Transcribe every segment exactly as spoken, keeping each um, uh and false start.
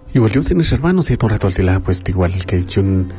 Igual yo tienes hermanos y un rato al tila, pues igual que chun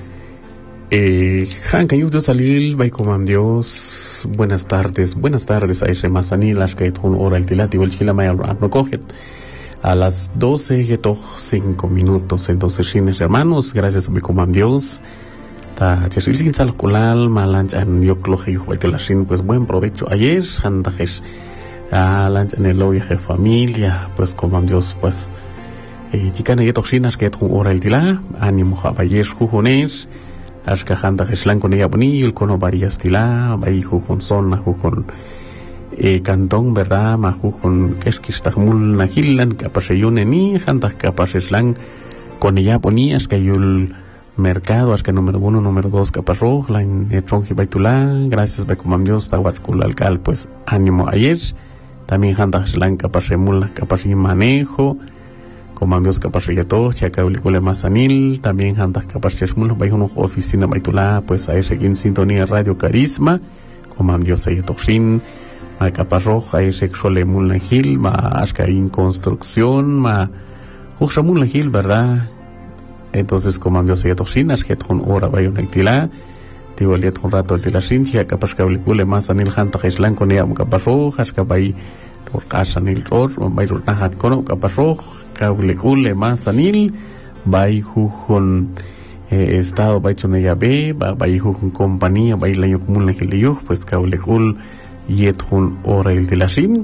eh han caído Dios salil, vai comam Dios, buenas tardes, buenas tardes, hay remasanil, las que un hora el tila, igual chila may al no coge. A las doce y cinco minutos, entonces chines hermanos, gracias a mi comam Dios. Ta chiril sin sal kulal, malanch an yo cloje yo que la shin, pues buen provecho ayer, handajes a lanch en el hoy familia, pues comam Dios, pues eh chicana y toxinas que un hora el tila, ánimo jabayes jujones. Ashka handa geslan con ella bonil con varias tila, bai jujun son, jujun eh cantón, verdad, ma jujun keskistamul nahilan, capaseyune ni, handa capaseslan con ella bonías que yul mercado, ashka número uno, número dos, capasro, la etronji baitula, gracias bai comam Dios, tawachkul alcal, pues ánimo ayer, también handa geslan capasemul, capasy manejo. Como Dios capaz de todo, chaca ulicule masanil, también andas capaz de esmulo, vai una oficina baitula, pues a ese en sintonía radio carisma, como Dios ahí toxin, ma capaz roja, ese sexual mulnagil, ma asca en construcción, ma juxa mulnagil, verdad. Entonces como Dios ahí toxin, asca un hora vai una actila, digo el día un rato el tila sincha, capaz que ulicule masanil, hanta geslan con ella, capaz roja, asca vai casanil ror, vai ronahat kono, capaz roja. Kaulecule masanil, bai jujon eh, estado, bai chonella be, bai jujon compañía, bai laño común la giliyuj, pues kaulecul yetjun ora el de la shin.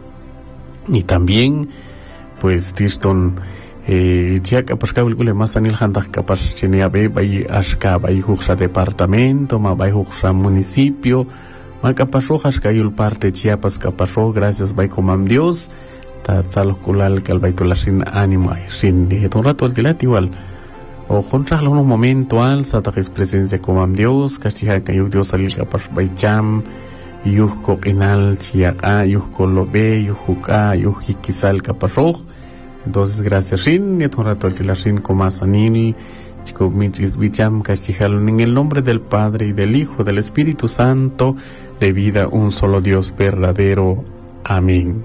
Y también, pues tiston, eh, ya capaz kaulecule masanil, handak capaz chenella be, bai ashka, bai jujsa departamento, ma bai jujsa municipio, ma capaz rojas cayul parte Chiapas capaz ro, gracias bai comam Dios. Tatzalo kulal que al baitula sin ánimo sin dije un rato al tilat igual o contrarlo un momento al satajes presencia como Dios cachiha que yo Dios salil capaz baicham yuhko inal chiaka yuhko lobe yuhuka yuhikisal capaz entonces gracias sin y un rato al tilat sin como sanil chico mitris bicham cachijalo en el nombre del Padre y del Hijo del Espíritu Santo de vida un solo Dios verdadero. Amén.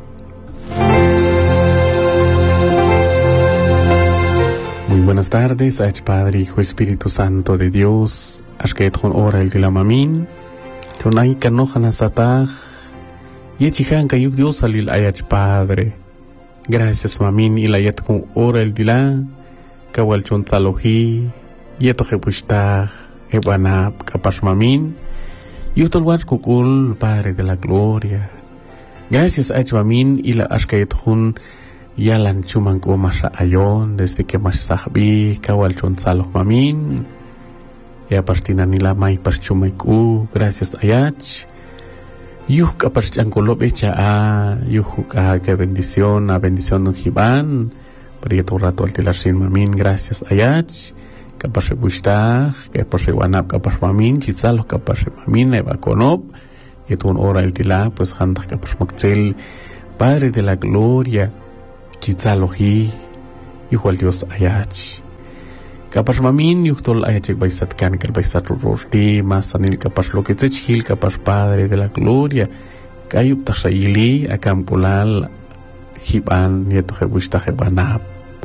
Muy buenas tardes, Ach Padre, Hijo, Espíritu Santo de Dios, Ashket con ora el de la mamin, Chonai canojan sataj, Yechihan kayuk Dios salil ayach Padre. Gracias mamin y la yet con ora el de la, Kawal chon saloji, Yeto jepushtaj, Ebanab, Kapash mamin, Yutolwach kukul, Padre de la Gloria. Gracias Ach mamin y la Ashket hun, Yalan chuman ko masa ayon desde que mas sahbi kawal chon saloh mamin ya pastina nila mai pas chumai ku gracias ayach yuh kapas changkolo becha a yuh ka que bendición a bendición no jiban prieto rato al tilasin mamin gracias ayach kapas busta que por wanap kapas mamin chitsaloh kapas mamin eva konop etun ora el tila pues handa kapas maktel Padre de la Gloria Chitzalohi, igual Dios ayach. Kapas mamin, yuhtol ayachek baisatkan, que el baisat rosti, masanil kapas lo que tzechil, kapas Padre de la Gloria, kayup tashayili, akampulal, hiban, yeto jebushta jebanab.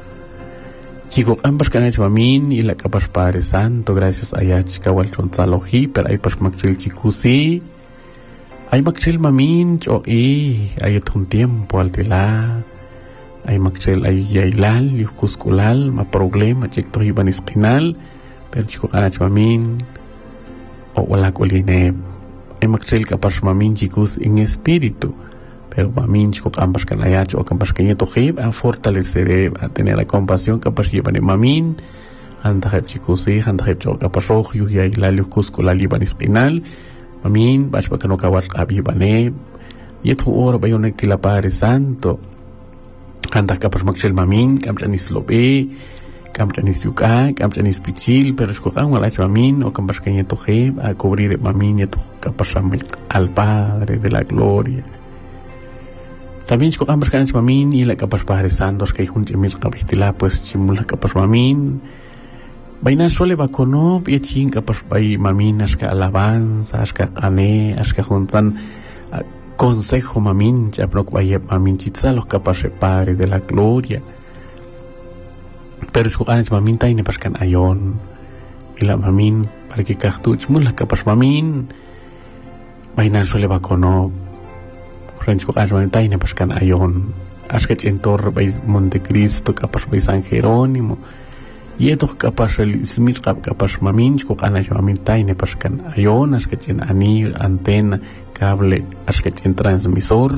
Chico ambas canach mamin, y la kapas Padre Santo, gracias ayach, kawal chonzalohi, pero hay pas makchil chikusi, hay makchil mamin, cho y hay un tiempo al tila. Ay makchel ay yailal yukuskulal ma problema chek to hiban iskinal pero chico kanach mamin o wala koline ay makchel kapas mamin chicos en espíritu pero mamin chico ambas kanayach o ambas kanyeto hib a fortalecer a tener la compasión kapas llevan mamin anda hib chicos y anda hib cho kapas roh yu yailal yukuskulal hiban iskinal mamin bach bakano kawas abibane yetu ora bayonek tila Padre Santo Anda kapas makchel mamin, kamchanis lobe, kamchanis yuka, kamchanis pichil, pero escojan walach mamin, o kampas kenyeto je, a cubrir mamin, yeto kapas al Padre de la Gloria. También escojan kampas mamin, y la kapas Padre Santo, que hay un chimil kapistila, pues chimula kapas mamin. Vaina sole bakono, y chin kapas bay mamin, aska alabanza, aska ane, aska juntan, consejo mamin, ya prok vaya mamin chitzalo capaz Padre de la Gloria. pero es que mamin taine paskan ayon y la mamin para que kahtuch mula kapas mamin bainan suele bakono rancho mamin taine paskan ayon asket entor bay Montecristo kapas bay San Jerónimo y esto kapas el smith kapas mamin ko kana mamin taine paskan ayon asket en ani antena cable asket en transmisor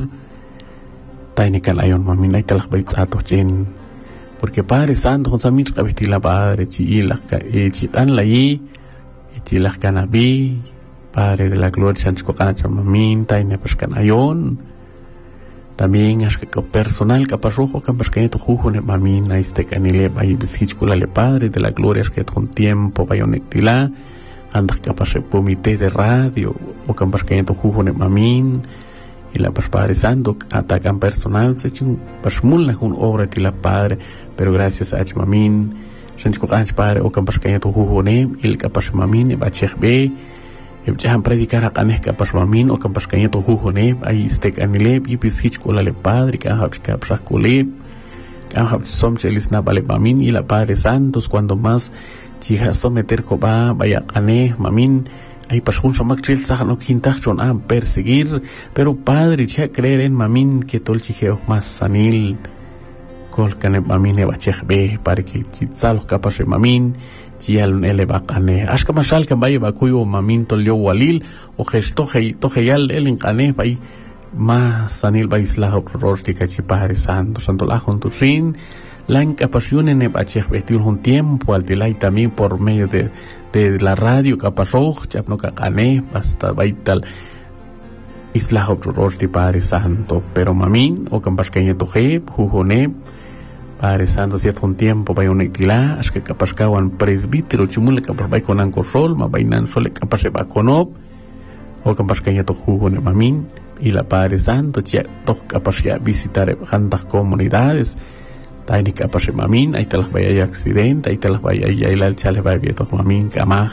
taine kan ayon mamin ay talak bay ato chen porque Padre Santo con samir kabistila Padre chiilah ka e chikan la yi e chilah kanabi Padre de la gloria chancho kana chamamin taine paskan ayon también es que personal capasrojo campascaño to jujo ne mamin a este canile bay bisichkula le Padre de la gloria es que con tiempo bayonectila andas capaz comité de radio o campascaño to jujo ne mamin y la pues Padre Santo atacan personal se chun pues mulla con obra de la Padre pero gracias a mamin chancho kanch Padre o campascaño to jujo ne el capaz mamin ba chebe Jangan predicar akan kapas mamin o kapas kanya to huhone ay stek anilep y pisich kola le Padre que hab kapsa kolep que hab som chelis na bale mamin y la Padre Santos cuando más chiha someter ko ba vaya ane mamin ay pasun somak chil sa no kintak chon am perseguir pero Padre chiha creer en mamin que tol chiheo más sanil kol kane mamin e bachebe para que chitsalo kapas mamin Yal ele bakane aska masal kan baye bakuyo mamin tol yo walil o gesto ge to geyal el inkane bay ma sanil bay islah rosti ka chi Padre Santo santo la junto sin la incapacitación en bachech vestir un tiempo al delay también por medio de de la radio capasoj chapno ka kane hasta bay tal islah rosti Padre Santo pero mamin o kan baskeño to ge jujone Padre Santo si un tiempo vaya un equilá es que capaz cawan presbítero chumule capaz vai con ancorrol ma vainan sole capaz se va con ob o capaz que ya to jugo ne mamin y la Padre Santo ya to capaz ya visitar tantas comunidades taini capaz mamin ahí te las vaya ya accidente ahí te las vaya ya y la chale va bien to mamin camaj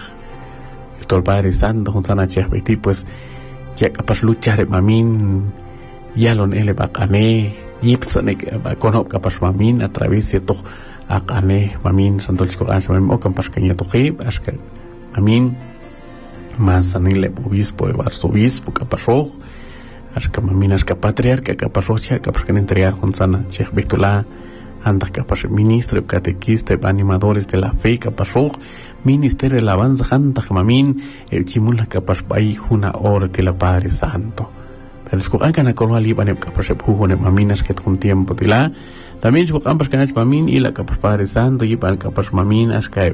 y todo el Padre Santo con sana chef vesti pues ya capaz luchar mamin ya lo ele bacane Yipsone kono kapas mamin a través de to akane mamin santolchko mamin o kampas kanya to khib aska mamin masanile obispo e arzobispo kapasoj aska mamin aska patriarca kapasoj kapas kan entregar honsana chech betula anda kapas ministro catequista animadores de la fe kapasoj ministerio de alabanza anda mamin el chimula kapas bai una hora de la Padre Santo pero es que akan akolo ali bane kapas puhone maminas que con tiempo tila también es que ampas kanach mamin y la kapas Padre Santo y ban kapas maminas que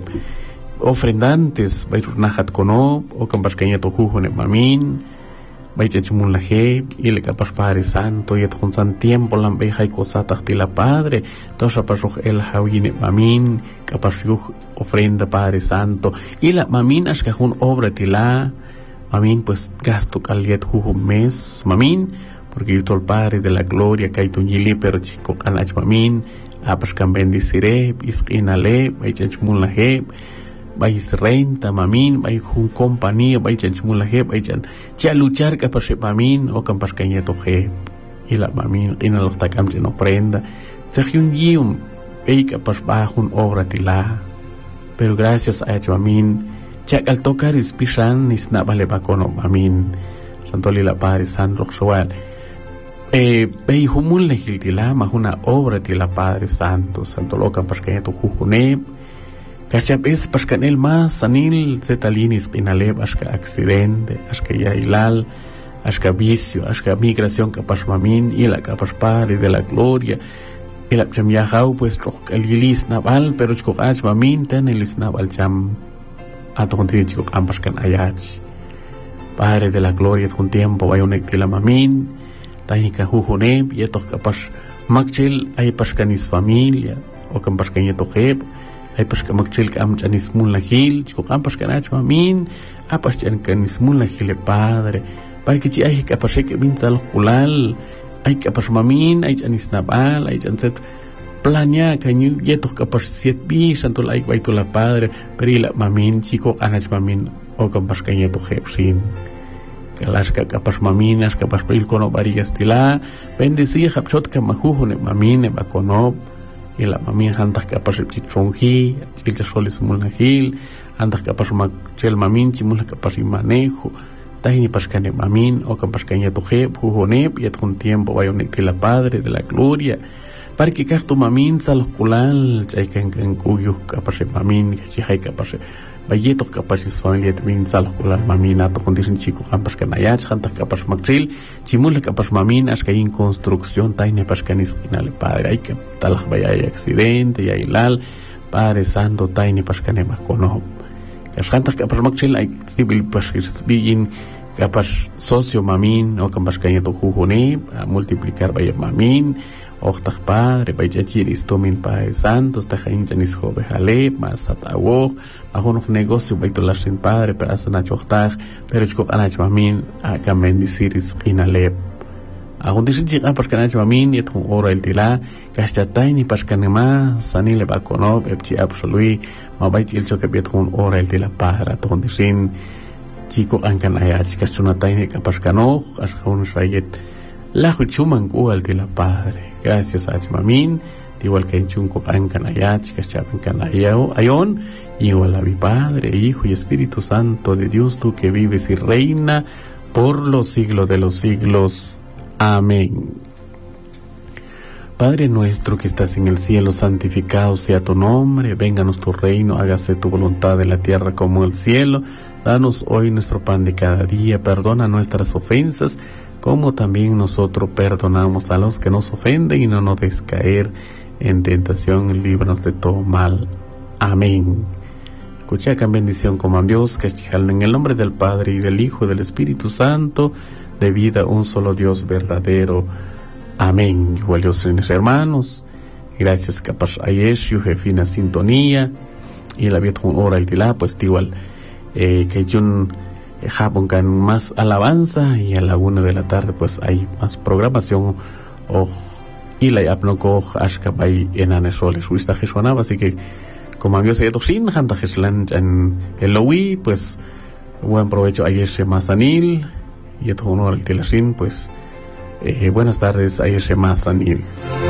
ofrendantes bai runahat kono o kampas kanya to puhone mamin bai chechmun la je y le kapas Padre Santo y con san tiempo lam bai hay cosas tila Padre tosa pasoj el hawine mamin kapas yuh ofrenda Padre Santo y la maminas que hun obra tila Mamin, pues gasto caliet jujo mes, mamin, porque yo todo el Padre de la gloria, que hay tuñili, pero chico canach mamin, apas can bendiciré, isquinale, vai chanchmun la je, vai renta, mamin, vai jun compañía, vai chanchmun la je, vai chan, cha luchar que pase mamin, o campas cañeto je, y la mamin, ina los tacam no prenda, se un yium, ei capas bajun obra tila, pero gracias a mamin, Chak al tocar ispiran is na vale bakono mamin santo lila Padre Santo roxual eh bei humul lehiltila mahuna obra tila Padre Santo santo loca pascaña to jujune kachap es pascanel más sanil zetalinis inale aska accidente aska ya ilal aska vicio aska migración capas mamin y la capas Padre de la gloria el cham yahau pues rock el gilis naval pero chokach mamin ten el naval cham a to contigo chico ambas can ayach Padre de la gloria con tiempo vaya un la mamin tánica jujone y esto capaz makchil hay pascanis familia o campas can yeto heb hay pasca makchil cam chanis mun la gil chico campas canach mamin apas chan canis mun la gil Padre para que chi hay capaz que bin sal kulal hay capaz mamin hay chanis nabal hay chanset plania kanyu yeto kapar siet bi santo like baito la Padre perila mamin chico anach mamin o kampas kanya to hepsin kalas ka kapas maminas kapas peril kono barigas tila bendecir hapchot ka majuhune mamin e bakono y la mami hantas capaz chichonji chil chasoles mulnajil hantas capaz mak chel mamin chimul capaz manejo tahini pascane mamin o capaz caña toje pujonep y un tiempo vayonek de la padre de la gloria para que cacto mamin salos kulal chay kan kan kuyu capaz mamin chay capaz bayetos capaz familia también salos kulal mamin ato condition chico capaz canayach hantas capaz makchil chimul capaz mamin as in construcción tahini pascane esquinale padre hay que tal vaya accidente y ailal padre santo tahini pascane makono hantas capaz makchil hay civil pasquis bien capaz socio mamin o capaz caña to jujone a multiplicar vaya mamin Ochtach padre, bayachir istomin padre santos, tajain janis joven jale, más atawog, bajo un negocio, baitolar sin padre, pero hasta nachochtach, pero chico anach mamin, a camendiciris inalep. A un disit a pascanach mamin, y un oro el tila, cachatain y pascanema, sanile baconob, epchi absolui, ma baichil choque piet un oro el tila padre, a un disin, chico ancanayach, cachunatain y capascano, asca un rayet. La huchuman kual de la padre. Gracias a Mamin, igual que chunco ancanayach, que chapan canayao, ayon, igual a mi Padre, Hijo y Espíritu Santo de Dios, tú que vives y reina por los siglos de los siglos. Amén. Padre nuestro que estás en el cielo, santificado sea tu nombre, vénganos tu reino, hágase tu voluntad en la tierra como en el cielo. Danos hoy nuestro pan de cada día, perdona nuestras ofensas, como también nosotros perdonamos a los que nos ofenden, y no nos des caer en tentación, líbranos de todo mal. Amén. Escucha con bendición como a Dios, que en el nombre del Padre, y del Hijo, y del Espíritu Santo, de vida un solo Dios verdadero. Amén. Igual Dios en mis hermanos, gracias capaz a Yeshu, jefina sintonía, y la vida con hora el tilá, pues igual, eh, que yo Japón con más alabanza, y a la una de la tarde pues hay más programación o y la apnoco ashka bay en anesoles uista jesuanaba, así que como había sido sin hanta jeslan en el lowi, pues buen provecho a ese masanil y a todo honor al tilasin, pues eh, buenas tardes a ese masanil.